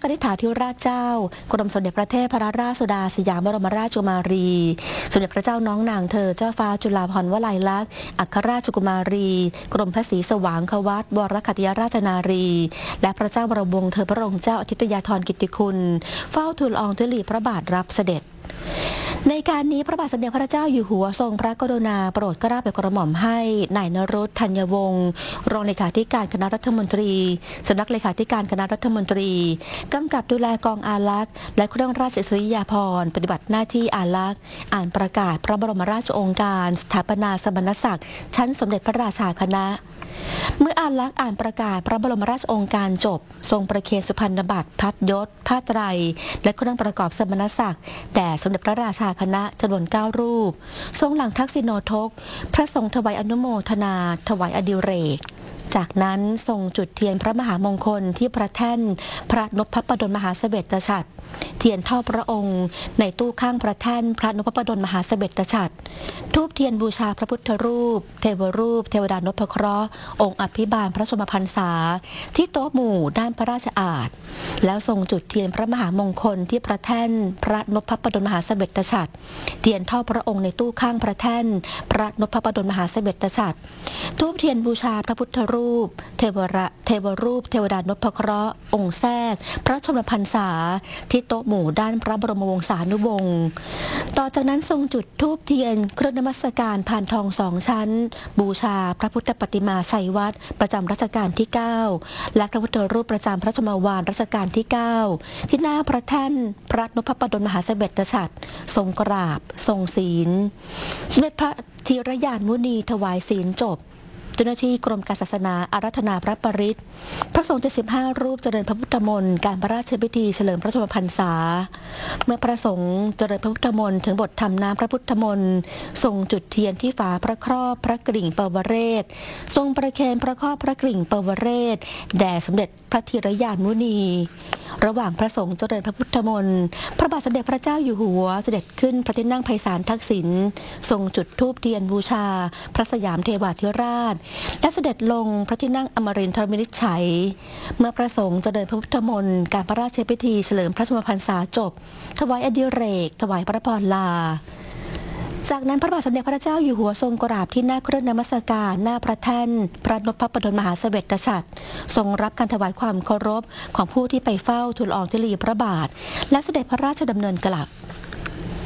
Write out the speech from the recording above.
กนิษฐาธิราชเจ้ากรมสมเด็จพระเทพรัตนราชสุดาสยามบรมราชกุมารีสมเด็จพระเจ้าน้องนางเธอเจ้าฟ้าจุฬาภรณ์วลัยลักษณ์อัครราชกุมารีกรมพระศรีสว่างควัตวรคัตยราชนารีและพระเจ้าบรมวงศ์เธอพระองค์เจ้าอธิตยาธรกิตติคุณเฝ้าทูลอองธุลีพระบาทรับเสด็จในการนี้พระบาทสมเด็จพระเจ้าอยู่หัวทรงพระกรุณาโปรดเกล้าโปรดกระหม่อมให้นายนรุตธัญวงศ์รองเลขาธิการคณะรัฐมนตรีสำนักเลขาธิการคณะรัฐมนตรีกำกับดูแลกองอารักษ์และเครื่องราชอิสริยาภรณ์ปฏิบัติหน้าที่อารักษ์อ่านประกาศพระบรมราชโองการสถาปนาสมณศักดิ์ชั้นสมเด็จพระราชาคณะเมื่ออารักษ์อ่านประกาศพระบรมราชโองการจบทรงประเคนสุพรรณบัตรพัดยศผ้าไตรและเครื่องประกอบสมณศักดิ์แด่สมเด็จพระราชาคณะจำนวน9รูปทรงหลังทักษิโนทกพระสงฆ์ถวายอนุโมทนาถวายอดิเรกจากนั้นทรงจุดเทียนพระมหามงคลที่พระแท่นพระนพพดลมหาเสวตฉัตรเทียนเท่าพระองค์ในตู้ข้างพระแท่นพระนพพดลมหาเสวตฉัตรทูบเทียนบูชาพระพุทธรูปเทวดานพเคราะห์องค์อภิบาลพระชนมพรรษาที่โต๊ะหมู่ด้านพระราชอาณแล้วทรงจุดเทียนพระมหามงคลที่พระแท่นพระนพพดลมหาเสวตฉัตรเทียนเท่าพระองค์ในตู้ข้างพระแท่นพระนพพดลมหาเสวตฉัตรทูบเทียนบูชาพระพุทธรูปเทวรูปเทวดานพเคราะห์องค์แทรกพระชนมพรรษาที่โต๊ะหมู่ด้านพระบรมวงศานุวงศ์ต่อจากนั้นทรงจุดธูปเทียนเครื่องนมัสการพานทอง2 ชั้นบูชาพระพุทธปฏิมาชัยวัดประจำรัชกาลที่9และพระพุทธรูปประจำพระชนมวาลรัชกาลที่9ที่หน้าพระแท่นพระนพพดลมหาเสวตฉัตรทรงกราบทรงศีลสมเด็จพระธีรยานมุนีถวายศีลจบเจ้าหน้าที่กรมการศาสนาอาราธนาพระปริตรพระสงฆ์75 รูปเจริญพระพุทธมนต์การพระราชพิธีเฉลิมพระชนมพรรษาเมื่อพระสงฆ์เจริญพระพุทธมนต์ถึงบทธรรมน้ำพระพุทธมนต์ทรงจุดเทียนที่ฝาพระครอบพระกริ่งปวเรศทรงประเคนพระครอบพระกริ่งปวเรศแด่สมเด็จพระธีรยานมุนีระหว่างพระสงฆ์เจริญพระพุทธมนต์พระบาทสมเด็จพระเจ้าอยู่หัวเสด็จขึ้นพระที่นั่งไพศาลทักษิณทรงจุดธูปเทียนบูชาพระสยามเทวาธิราชและเสด็จลงพระที่นั่งอมรินทรวินิจฉัยเมื่อพระสงฆ์เจริญพระพุทธมนต์การพระราชพิธีเฉลิมพระชนมพรรษาจบถวายอดิเรกถวายพระพรลาจากนั้นพระบาทสมเด็จพระเจ้าอยู่หัวทรงกราบที่หน้าเครื่องนมัสการหน้าพระแท่นพระนพพดลมหาเสวตฉัตรทรงรับการถวายความเคารพของผู้ที่ไปเฝ้าทูลอองธุลีพระบาทและเสด็จพระราชดำเนินกลับ